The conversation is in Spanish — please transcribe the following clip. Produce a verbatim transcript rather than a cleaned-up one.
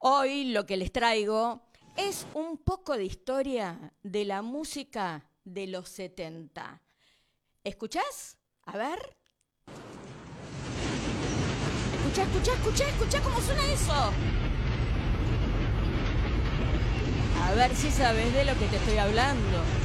Hoy lo que les traigo es un poco de historia de la música de los setenta. ¿Escuchás? A ver. Escuchá, escuchá, escuchá, escuchá cómo suena eso. A ver si sabes de lo que te estoy hablando.